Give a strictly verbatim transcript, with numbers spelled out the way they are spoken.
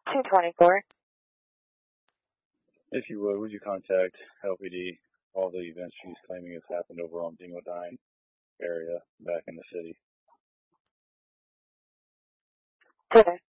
two twenty-four. If you would, would you contact L P D? All the events she's claiming has happened over on Dingodine area back in the city. Okay.